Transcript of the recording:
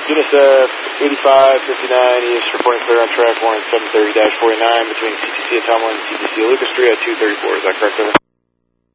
UNICEF 8559 East, reporting clear on track 1 730-49 between CTC at Tomlin and CTC at Lucas Street at 234. Is that correct, over?